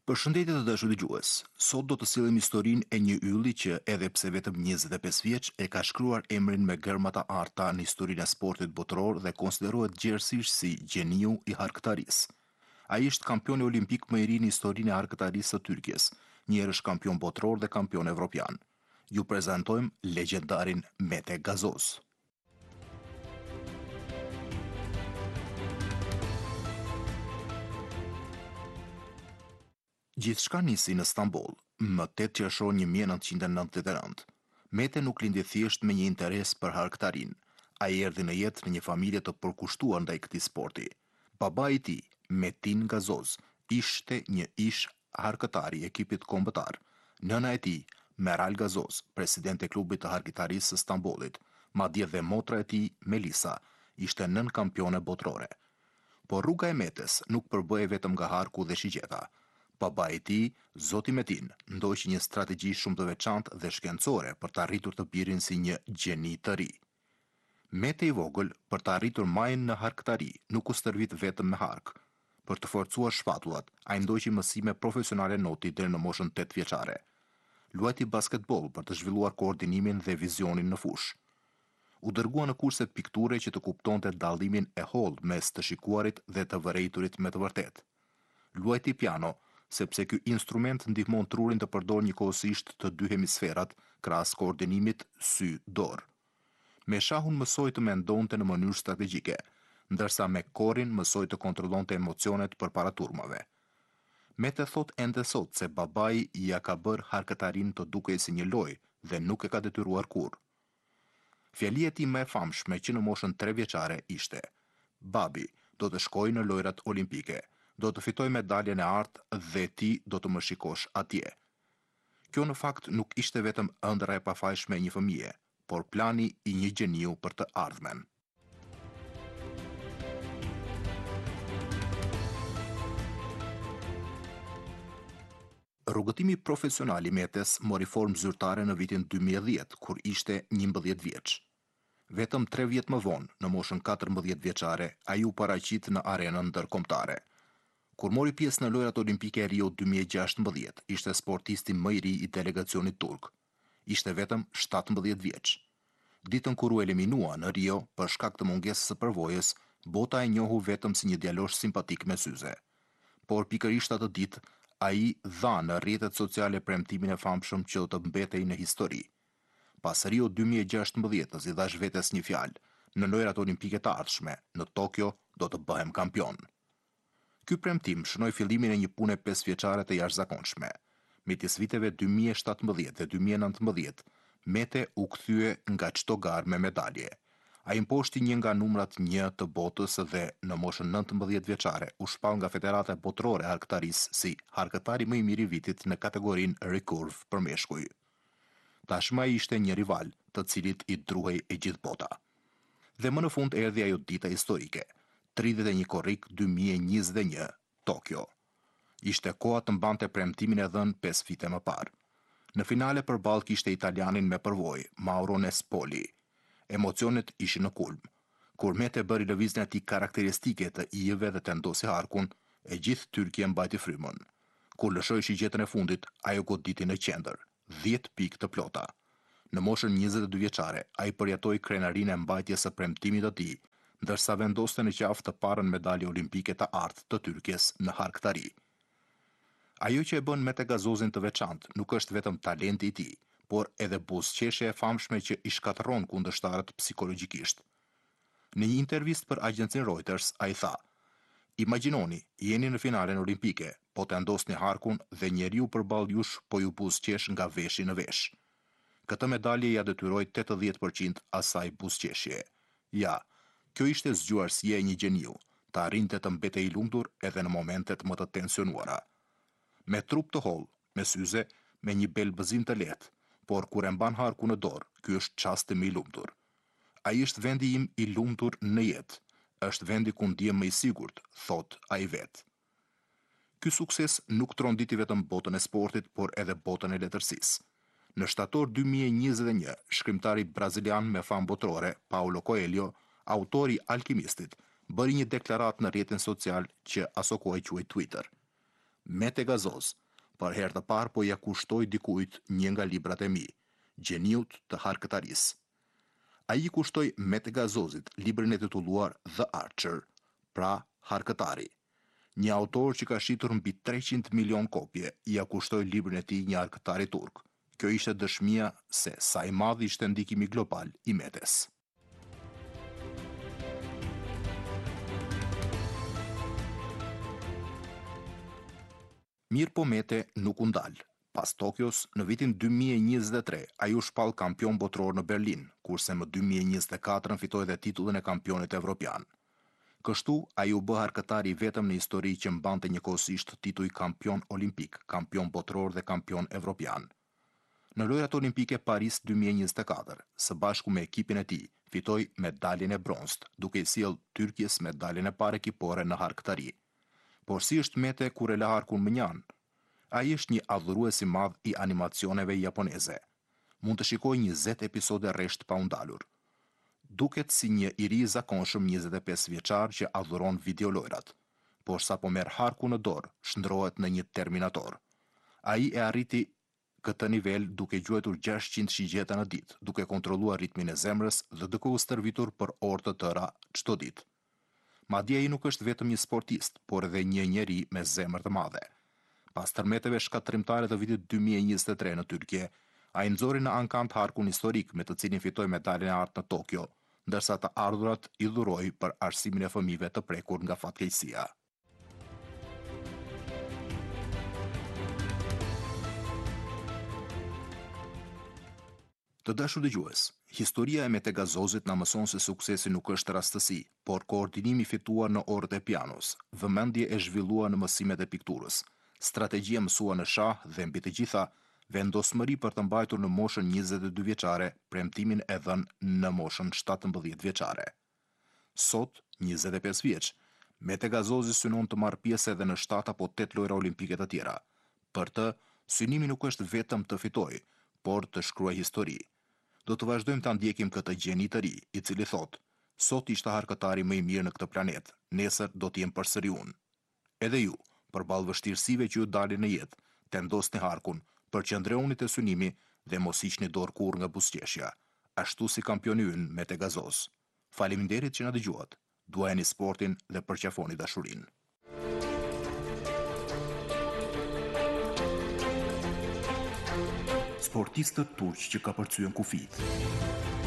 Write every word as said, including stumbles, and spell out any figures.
Përshëndetje të dashur dëgjues. Sot do të sillim historinë e një ylli që edhe pse vetëm njëzet e pesë vjeç e ka shkruar emrin me gërma të arta në historinë e sportit botror dhe konsiderohet gjerësisht si gjeniu i harkëtarisë. Ai është kampioni olimpik më i ri në historinë e harkëtarisë së Tyrkisë, një herësh kampion botror dhe kampion evropian. Ju prezantojmë legjendarin Mete Gazoz. Gjithçka nisi në Stamboll, më tetë qershor një mijë e nëntëqind e nëntëdhjetë e nëntë. Mete nuk lindi thjesht me një interes për harkëtarin. Ai erdhi në jetë në një familje të përkushtuar ndaj këtij sporti. Babai i tij, Metin Gazoz, ishte një ish harkëtar i ekipit kombëtar. Nëna e tij, Meral Gazoz, president e klubit të harkëtarisë së Stambollit, madje dhe motra e tij, Melisa, ishte nën kampione botrore. Por rruga e Metes nuk përbëhej vetëm nga harku dhe shigjeta. Babai i tij, Zoti Metin, ndoqi një strategji shumë të veçantë dhe shkencore për të arritur të birin si një gjeni të ri. Mete i vogël, për të arritur majën në harkëtari, nuk u stërvit vetëm me hark. Për të forcuar shpatullat, ai ndoqi mësime profesionale noti deri në moshën tetë vjeçare. Luajti basketboll për të zhvilluar koordinimin dhe vizionin në fushë. U dërgua në kurse pikture që të kuptonte dallimin e hollë mes të shikuarit dhe të vërejturit me të vërtetë. Luajti piano, sepse ky instrument ndihmon trurin të përdor njëkohësisht të dy hemisferat, krahas koordinimit sy-dorë. Me shahun mësoi të mendonte në mënyrë strategjike, ndërsa me korin mësoi të kontrollonte emocionet përpara turmave. Mete thot ende sot se babai ja ka bërë harkëtarin të dukej si një lojë dhe nuk e ka detyruar kurrë. Fjalia e tij më e famshme që në moshën tre vjeçare ishte: "Babi, do të shkoj në lojrat olimpike. Do të fitoj medaljen e artë dhe ti do të më shikosh atje." Kjo në fakt nuk ishte vetëm ëndra e pafajshme e një fëmije, por plani i një gjeniu për të ardhmen. Rrugëtimi profesional i Metes mori formë zyrtare në vitin dy mijë e dhjetë, kur ishte njëmbëdhjetë vjeç. Vetëm tre vjet më vonë, në moshën katërmbëdhjetë vjeçare, ai u paraqit në arenën ndërkombëtare. Kur mori pjesë në lojrat olimpike e Rio dy mijë e gjashtëmbëdhjetë, ishte sportisti më i ri i delegacionit turk. Ishte vetëm shtatëmbëdhjetë vjeç. Ditën kur u eliminua në Rio për shkak të mungesës së përvojës, bota e njohu vetëm si një djalosh simpatik me syze. Por pikërisht atë ditë, ai dha në rrjetet sociale premtimin e famshëm që do të mbetej në histori. Pas Rio dy mijë e gjashtëmbëdhjetë, i dhash vetes një fjalë: në lojrat olimpike të ardhshme, në Tokyo, do të bëhem kampion. Ky premtim shënoi fillimin e një pune pesë vjeçare të jashtëzakonshme. Midis viteve dy mijë e shtatëmbëdhjetë dhe dy mijë e nëntëmbëdhjetë, Mete u kthye nga çdo garë me medalje. Ai imposhti një nga numrat një të botës dhe në moshën nëntëmbëdhjetë vjeçare u shpall nga Federata Botërore e Harkëtarisë si harkëtari më i mirë i vitit në kategorinë recurve për meshkuj. Tashmë ai ishte një rival, të cilit i druhej e gjithë bota. Dhe më në fund erdhi ajo dita historike: tridhjetë e një korrik dy mijë e njëzet e një, Tokyo. Ishte koha të mbante premtimin e dhënë pesë vite më parë. Në finale përballë kishte italianin me përvojë, Mauro Nespoli. Emocionet ishin në kulm. Kur Mete bëri lëvizjen e tij karakteristike të ijëve dhe tendosi harkun, e gjithë Tyrkia mbajti frymën. Kur lëshoi shigjetën e fundit, ajo goditi në qendër, dhjetë pikë të plota. Në moshën njëzet e dy vjeçare, ai përjetoi krenarinë e mbajtjes së premtimit të tij, ndërsa vendoste në qafë të parën medalje olimpike të artë të Tyrkjes në harkëtari. Ajo që e bën Mete Gazozin të veçantë nuk është vetëm talenti i tij, por edhe buzëqeshja e famshme që i shkatërron kundërshtarët psikologjikisht. Në një intervistë për agjencinë Reuters, ai tha: "Imagjinoni, jeni në finalen olimpike, po të ndosni harkun dhe njeriu përballë jush po ju buzëqesh nga veshi në vesh. Këtë medalje ja detyroi tetëdhjetë përqind asaj buzëqeshje. Ja, kjo ishte zgjuarësia e një gjeniu, të arrinte të mbetej i lumtur edhe në momentet më të tensionuara. Me trup të hollë, me syze, me një belbëzim të lehtë, por kur e mban harku në dorë, ky është çasti më i lumtur. Ai është vendi im i lumtur në jetë, është vendi ku ndihem më i sigurt", thot ai vet. Ky sukses nuk tronditi vetëm botën e sportit, por edhe botën e letërsisë. Në shtator dy mijë e njëzet e një, shkrimtari brazilian me famë botërore, Paulo Coelho, autori i Alkimistit, bëri një deklaratë në rrjetin social që aso kohë quhej Twitter. Mete Gazoz, për herë të parë po ja kushtoi dikujt një nga librat e mi, Gjeniut të harkëtarisë. Ai kushtoi Mete Gazozit librin e titulluar The Archer, pra Harkëtari. Një autor që ka shitur mbi treqind milion kopje, ja kushtoi librin e tij një harkëtari turk. Kjo ishte dëshmia se sa i madh ishte ndikimi global i Metes. Mirë po Mete nuk u ndal. Pas Tokios, në vitin dy mijë e njëzet e tre, ai u shpall kampion botror në Berlin, kurse më dy mijë e njëzet e katër fitoi edhe titullin e kampionit evropian. Kështu, ai u bë harkëtari i vetëm në histori që mbante njëkohësisht titull kampion olimpik, kampion botror dhe kampion evropian. Në lojrat olimpike Paris dy mijë e njëzet e katër, së bashku me ekipin e tij, fitoi medaljen e bronzt, duke i sjellë Tyrkjes medaljen e parë ekipore në harkëtari. Por si është Mete kur e la harkun më njan? Ai është një adhurues i madh i animacioneve japoneze. Mund të shikojë njëzet episode rresht pa u ndalur. Duket si një i ri i zakonshëm njëzet e pesë vjeçar që adhuron videolojrat, por sa po merr harkun në dorë, shndrohet në një terminator. Ai e arriti këtë nivel duke gjuetur gjashtëqind shigjeta në ditë, duke kontrolluar ritmin e zemrës dhe duke u stërvitur për orë të tëra çdo ditë. Madje ai nuk është vetëm një sportist, por edhe një njeri me zemër të madhe. Pas tërmeteve shkatrimtare të vitit dy mijë e njëzet e tre në Tyrkje, ai nxori në ankant harkun historik me të cilin fitoi medaljen e artë në Tokyo, ndërsa të ardhurat i dhuroi për arsimin e fëmijëve të prekur nga fatkeqësia. Të dashur dëgjues, historia e Mete Gazozit na mëson se suksesi nuk është rastësi, por koordinimi fituar në orët e pianos, vëmendje e zhvilluar në mësimet e pikturës, strategjia mësuar në shah dhe mbi të gjitha, vendosmëri për të mbajtur në moshën njëzet e dy vjeçare, premtimin e dhënë në moshën shtatëmbëdhjetë vjeçare. Sot, njëzet e pesë vjeç, Mete Gazozi synon të marrë pjesë edhe në shtat apo tetë lojra olimpike të tjera. Për të, synimi nuk është vetëm të fitojë, por të shkruaj histori. Do të vazhdojmë ta ndjekim këtë gjeni të ri, i cili thotë: sot ishte harkëtari më i mirë në këtë planet, nesër do të jem përsëri unë. Edhe ju, përballë vështirësive që ju dalin në jetë, tendosni harkun, përqendrohuni te synimi dhe mos hiqni dorë kurrë nga buzëqeshja, ashtu si kampioni ynë Mete Gazoz. Faleminderit që na dëgjuat. Duajeni sportin dhe përqafoni dashurinë. Sportistët turq që ka përcyen kufit.